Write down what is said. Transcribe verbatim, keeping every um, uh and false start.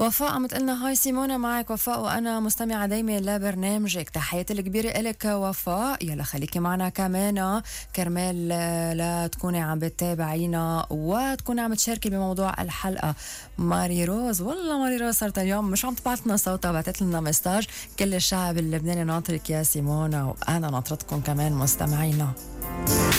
وفاء عم تقلنا هاي سيمونا معك وفاء وأنا مستمعة دايما لبرنامجك. تحياتي الكبيرة إلك وفاء، يلا خليكي معنا كمان كرمال لا تكوني عم بتتابعينا وتكوني عم تشاركي بموضوع الحلقة. ماري روز، والله ماري روز صارت اليوم مش عم تبعت لنا صوتها، بعتت لنا مساج. كل الشعب اللبناني ناطرك يا سيمونا، وأنا ناطرتكم كمان مستمعينا.